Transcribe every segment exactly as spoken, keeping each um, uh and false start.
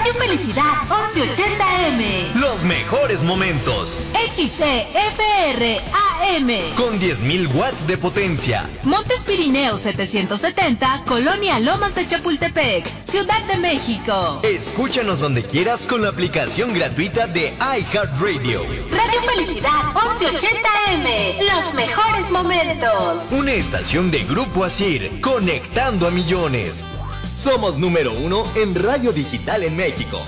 Radio Felicidad once ochenta eme. Los mejores momentos. X C F R A M. Con diez mil watts de potencia. Montes Pirineos setecientos setenta, Colonia Lomas de Chapultepec, Ciudad de México. Escúchanos donde quieras con la aplicación gratuita de iHeartRadio. Radio Felicidad once ochenta eme. Los mejores momentos. Una estación de Grupo Asir, conectando a millones. Somos número uno en radio digital en México.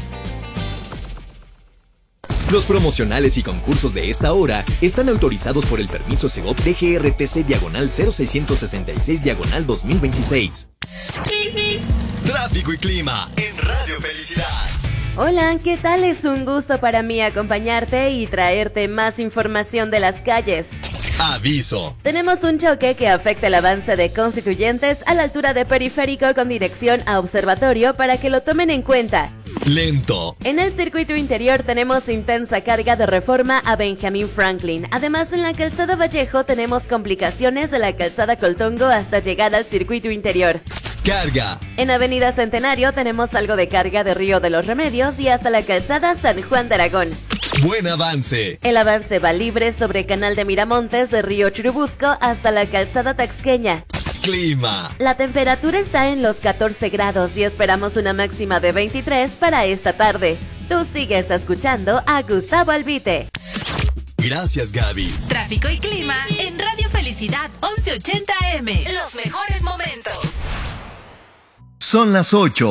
Los promocionales y concursos de esta hora están autorizados por el permiso Segov D G R T C diagonal cero seiscientos sesenta y seis diagonal dos mil veintiséis. Tráfico y clima en Radio Felicidad. Hola, ¿qué tal? Es un gusto para mí acompañarte y traerte más información de las calles. Aviso. Tenemos un choque que afecta el avance de Constituyentes a la altura de Periférico con dirección a Observatorio para que lo tomen en cuenta. Lento. En el circuito interior tenemos intensa carga de Reforma a Benjamin Franklin. Además, en la calzada Vallejo tenemos complicaciones de la calzada Coltongo hasta llegar al circuito interior. Carga. En Avenida Centenario tenemos algo de carga de Río de los Remedios y hasta la calzada San Juan de Aragón. Buen avance. El avance va libre sobre Canal de Miramontes de Río Churubusco hasta la calzada Taxqueña. Clima. La temperatura está en los catorce grados y esperamos una máxima de veintitrés para esta tarde. Tú sigues escuchando a Gustavo Albite. Gracias, Gaby. Tráfico y clima en Radio Felicidad once ochenta eme. Los mejores momentos. Son las ocho.